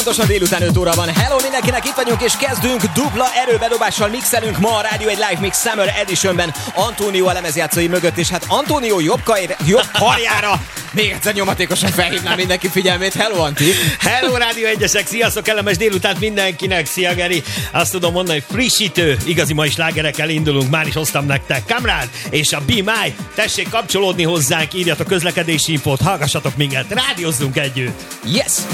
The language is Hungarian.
Pontosan délután 5 óra van. Hello mindenkinek, itt vagyunk és kezdünk. Dupla erőbedobással mixelünk ma a Rádió egy Live Mix Summer Editionben Antónió a lemezjátszói mögött, és hát Antónió jobb karjára még egyszer nyomatékosan felhívnám mindenki figyelmét. Hello Antti! Hello Rádió egyesek, sziasztok, kellemes délután mindenkinek, szia Geri! Azt tudom mondani, hogy frissítő, igazi mai slágerekkel indulunk, már is hoztam nektek Kamrad és a Be My, tessék kapcsolódni hozzánk, írjatok közlekedési infót, hallgassatok minket, rádiózzunk együtt! Yes!